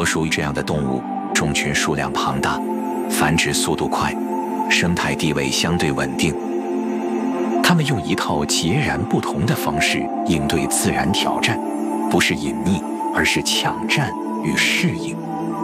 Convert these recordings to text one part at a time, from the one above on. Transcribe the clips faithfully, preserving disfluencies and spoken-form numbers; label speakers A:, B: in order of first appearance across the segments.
A: 多数这样的动物种群数量庞大，繁殖速度快，生态地位相对稳定。它们用一套截然不同的方式应对自然挑战，不是隐匿，而是抢占与适应。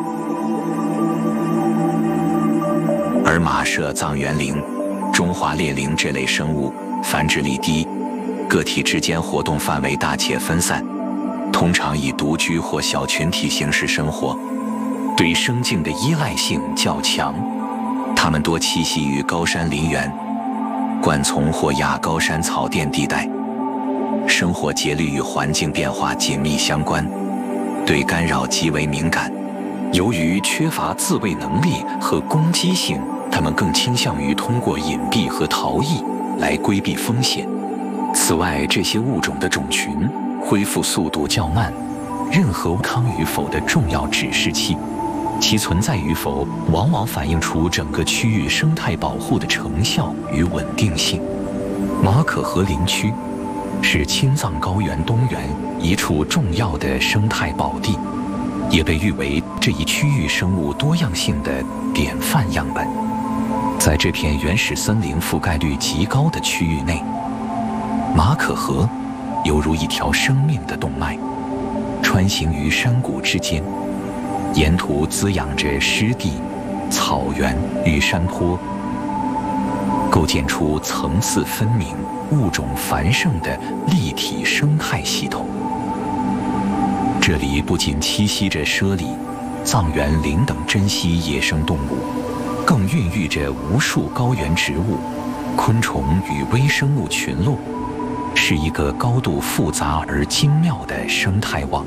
A: 而马麝、藏原羚、中华猎羚这类生物繁殖力低，个体之间活动范围大且分散，通常以独居或小群体形式生活，对生境的依赖性较强。它们多栖息于高山林原、灌丛或亚高山草甸地带，生活节律与环境变化紧密相关，对干扰极为敏感。由于缺乏自卫能力和攻击性，它们更倾向于通过隐蔽和逃逸来规避风险。此外，这些物种的种群恢复速度较慢，任何康与否的重要指示器，其存在与否往往反映出整个区域生态保护的成效与稳定性。马可河林区是青藏高原东缘一处重要的生态宝地，也被誉为这一区域生物多样性的典范样本。在这片原始森林覆盖率极高的区域内，马可河犹如一条生命的动脉，穿行于山谷之间，沿途滋养着湿地、草原与山坡，构建出层次分明、物种繁盛的立体生态系统。这里不仅栖息着猞猁、藏原羚等珍稀野生动物，更孕育着无数高原植物、昆虫与微生物群落，是一个高度复杂而精妙的生态网